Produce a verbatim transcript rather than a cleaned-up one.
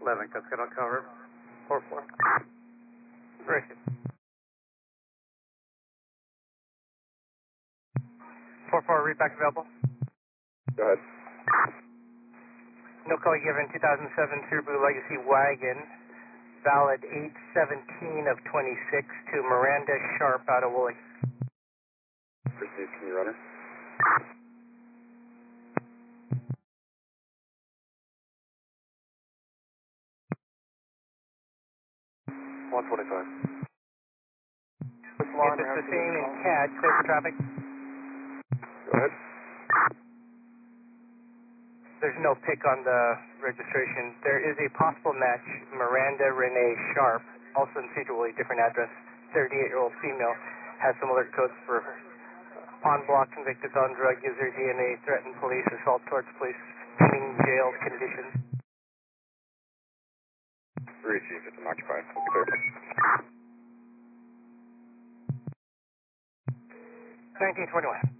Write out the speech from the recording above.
eleven, that's good, I'll cover. four four. Very good. four four, read back available. Go ahead. No call given, two thousand seven Subaru Legacy wagon, valid eight seventeen of twenty-six to Miranda Sharp out of Wooley. Proceed, can you run her? one twenty-five. If it's the same in C A D, clear for traffic. Go ahead. There's no pick on the registration. There is a possible match, Miranda Renee Sharp, also in Cedar Woolley, different address, thirty-eight-year-old female, has some alert codes for on block, convicted on drug user, D N A, threatened police, assault towards police, pending jail conditions. Three, Chief, it's unoccupied. We'll be clear. nineteen twenty-one.